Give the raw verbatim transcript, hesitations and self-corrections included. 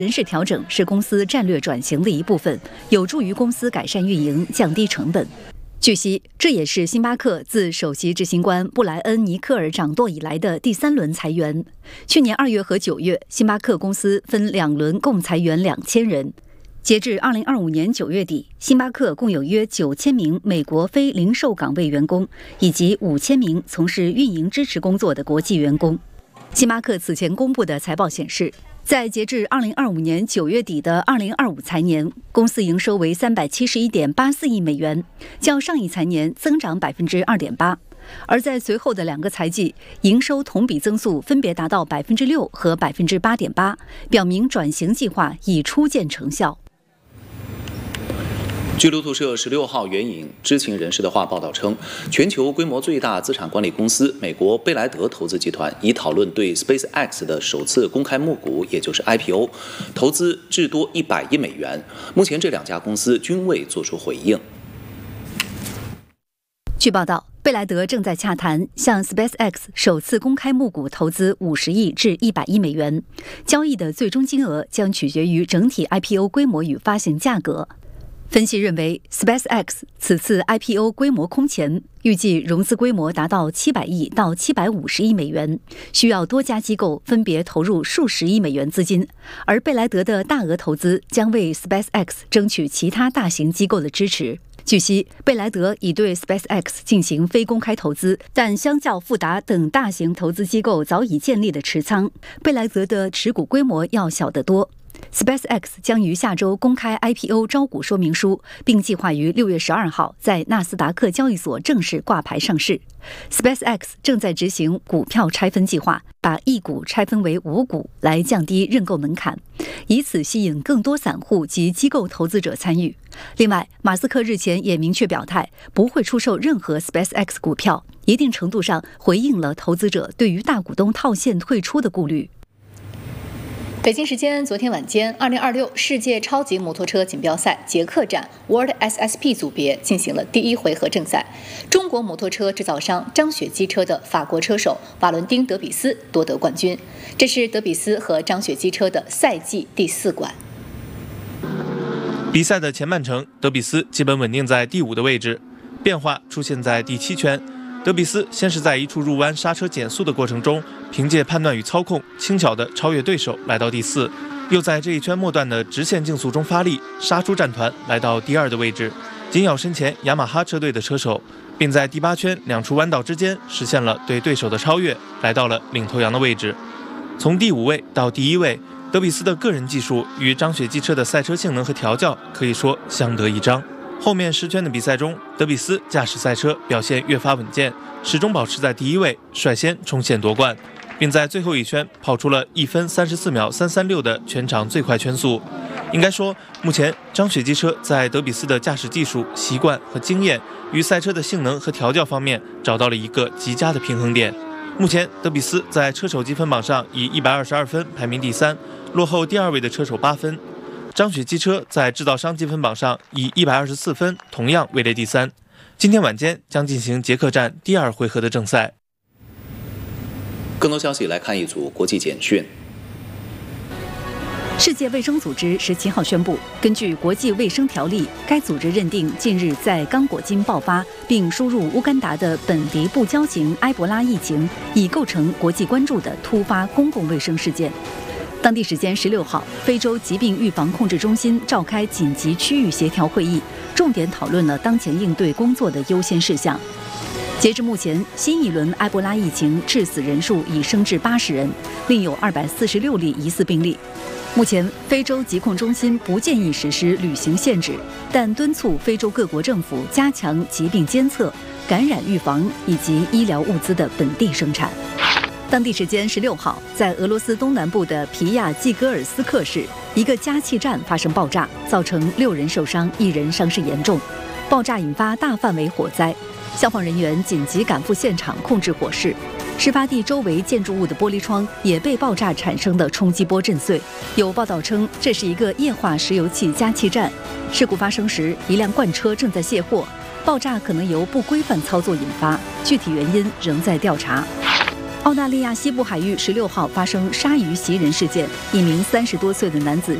人事调整是公司战略转型的一部分，有助于公司改善运营、降低成本。据悉，这也是星巴克自首席执行官布莱恩·尼克尔掌舵以来的第三轮裁员。去年二月和九月，星巴克公司分两轮共裁员两千人。截至二零二五年九月底，星巴克共有约九千名美国非零售岗位员工，以及五千名从事运营支持工作的国际员工。星巴克此前公布的财报显示，在截至二零二五年九月底的二零二五财年，公司营收为三百七十一点八四亿美元，较上一财年增长百分之二点八。而在随后的两个财季，营收同比增速分别达到百分之六和百分之八点八，表明转型计划已初见成效。 据路透社十六号援引知情人士的话报道称，全球规模最大资产管理公司美国贝莱德投资集团已讨论对 SpaceX 的首次公开募股，也就是 I P O， 投资至多一百亿美元。目前这两家公司均未作出回应。 据报道，贝莱德正在洽谈向 SpaceX 首次公开募股投资五十亿至一百亿美元，交易的最终金额将取决于整体 I P O 规模与发行价格。分析认为 ，SpaceX 此次 I P O 规模空前，预计融资规模达到七百亿到七百五十亿美元，需要多家机构分别投入数十亿美元资金，而贝莱德的大额投资将为 SpaceX 争取其他大型机构的支持。据悉，贝莱德已对 SpaceX 进行非公开投资，但相较富达等大型投资机构早已建立的持仓，贝莱德的持股规模要小得多。SpaceX 将于下周公开 I P O 招股说明书，并计划于六月十二号在纳斯达克交易所正式挂牌上市。SpaceX 正在执行股票拆分计划，把一股拆分为五股，来降低认购门槛，以此吸引更多散户及机构投资者参与。另外，马斯克日前也明确表态，不会出售任何 SpaceX 股票，一定程度上回应了投资者对于大股东套现退出的顾虑。 北京时间昨天晚间，二零二六世界超级摩托车锦标赛捷克站 World S S P 组别进行了第一回合正赛。中国摩托车制造商张雪机车的法国车手瓦伦丁·德比斯夺得冠军，这是德比斯和张雪机车的赛季第四冠。 比赛的前半程，德比斯基本稳定在第五的位置，变化出现在第七圈。德比斯先是在一处入弯刹车减速的过程中，凭借判断与操控，轻巧地超越对手，来到第四；又在这一圈末段的直线竞速中发力，杀出战团，来到第二的位置，紧咬身前雅马哈车队的车手，并在第八圈两处弯道之间实现了对对手的超越，来到了领头羊的位置。从第五位到第一位，德比斯的个人技术与张雪机车的赛车性能和调教可以说相得益彰。后面十圈的比赛中，德比斯驾驶赛车表现越发稳健，始终保持在第一位，率先冲线夺冠，并在最后一圈跑出了一分三十四秒三三六的全场最快圈速。应该说，目前张雪机车在德比斯的驾驶技术、习惯和经验与赛车的性能和调教方面找到了一个极佳的平衡点。目前，德比斯在车手积分榜上以一百二十二分排名第三，落后第二位的车手八分。张雪机车在制造商积分榜上以一百二十四分同样位列第三。今天晚间将进行捷克站第二回合的正赛。 更多消息来看一组国际简讯。 世界卫生组织十七号宣布，根据国际卫生条例，该组织认定近日在刚果金爆发并输入乌干达的本地不交型埃博拉疫情已构成国际关注的突发公共卫生事件。当地时间十六号，非洲疾病预防控制中心召开紧急区域协调会议，重点讨论了当前应对工作的优先事项。截至目前，新一轮埃博拉疫情致死人数已升至八十人，另有二百四十六例疑似病例。目前，非洲疾控中心不建议实施旅行限制，但敦促非洲各国政府加强疾病监测、感染预防以及医疗物资的本地生产。当地时间十六号，在俄罗斯东南部的皮亚季戈尔斯克市，一个加气站发生爆炸，造成六人受伤，一人伤势严重。爆炸引发大范围火灾，消防人员紧急赶赴现场控制火势。事发地周围建筑物的玻璃窗也被爆炸产生的冲击波震碎。有报道称，这是一个液化石油气加气站。事故发生时，一辆罐车正在卸货，爆炸可能由不规范操作引发，具体原因仍在调查。 澳大利亚西部海域十六号发生鲨鱼袭人事件，一名三十多岁的男子